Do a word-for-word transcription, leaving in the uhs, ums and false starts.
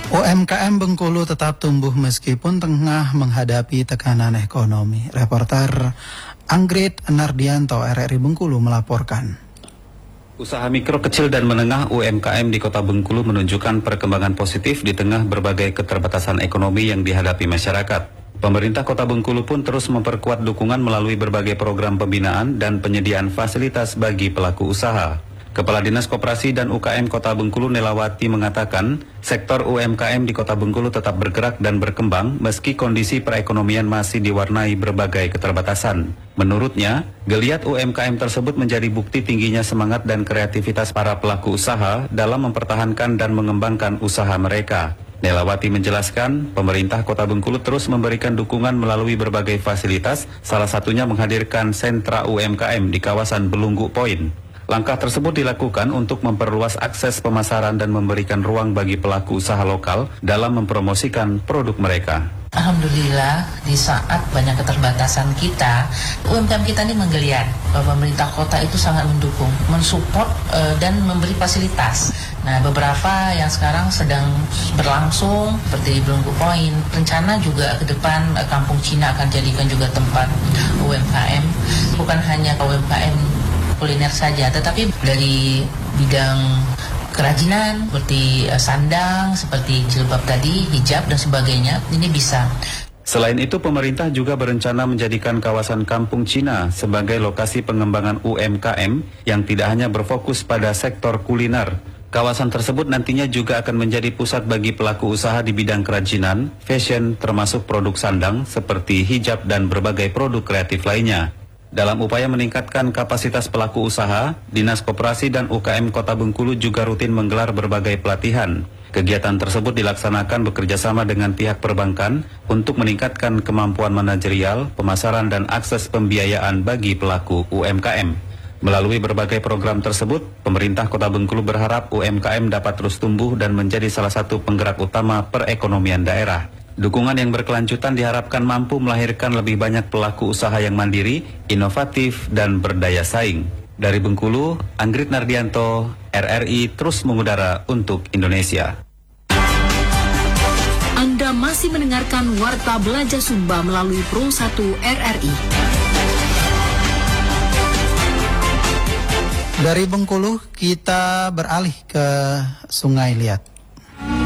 U M K M Bengkulu tetap tumbuh meskipun tengah menghadapi tekanan ekonomi. Reporter Anggrit Nardianto R R I Bengkulu melaporkan. Usaha mikro, kecil, dan menengah U M K M di Kota Bengkulu menunjukkan perkembangan positif di tengah berbagai keterbatasan ekonomi yang dihadapi masyarakat. Pemerintah Kota Bengkulu pun terus memperkuat dukungan melalui berbagai program pembinaan dan penyediaan fasilitas bagi pelaku usaha. Kepala Dinas Koperasi dan U K M Kota Bengkulu Nelawati mengatakan, sektor U M K M di Kota Bengkulu tetap bergerak dan berkembang meski kondisi perekonomian masih diwarnai berbagai keterbatasan. Menurutnya, geliat U M K M tersebut menjadi bukti tingginya semangat dan kreativitas para pelaku usaha dalam mempertahankan dan mengembangkan usaha mereka. Nelawati menjelaskan, pemerintah Kota Bengkulu terus memberikan dukungan melalui berbagai fasilitas, salah satunya menghadirkan sentra U M K M di kawasan Belunggu Point. Langkah tersebut dilakukan untuk memperluas akses pemasaran dan memberikan ruang bagi pelaku usaha lokal dalam mempromosikan produk mereka. Alhamdulillah, di saat banyak keterbatasan kita, U M K M kita ini menggeliat. Pemerintah kota itu sangat mendukung, mensupport e, dan memberi fasilitas. Nah, beberapa yang sekarang sedang berlangsung seperti Belunggu Point. Rencana juga ke depan e, Kampung Cina akan jadikan juga tempat U M K M. Bukan hanya U M K M kuliner saja, tetapi dari bidang kerajinan seperti sandang, seperti jilbab tadi, hijab dan sebagainya, ini bisa. Selain itu, pemerintah juga berencana menjadikan kawasan Kampung Cina sebagai lokasi pengembangan U M K M yang tidak hanya berfokus pada sektor kuliner. Kawasan tersebut nantinya juga akan menjadi pusat bagi pelaku usaha di bidang kerajinan, fashion, termasuk produk sandang seperti hijab dan berbagai produk kreatif lainnya. Dalam upaya meningkatkan kapasitas pelaku usaha, Dinas Koperasi dan U K M Kota Bengkulu juga rutin menggelar berbagai pelatihan. Kegiatan tersebut dilaksanakan bekerjasama dengan pihak perbankan untuk meningkatkan kemampuan manajerial, pemasaran, dan akses pembiayaan bagi pelaku U M K M. Melalui berbagai program tersebut, pemerintah Kota Bengkulu berharap U M K M dapat terus tumbuh dan menjadi salah satu penggerak utama perekonomian daerah. Dukungan yang berkelanjutan diharapkan mampu melahirkan lebih banyak pelaku usaha yang mandiri, inovatif, dan berdaya saing. Dari Bengkulu, Anggrit Nardianto, R R I terus mengudara untuk Indonesia. Anda masih mendengarkan Warta Belajar Sumba melalui Pro satu R R I. Dari Bengkulu, kita beralih ke Sungai Liat.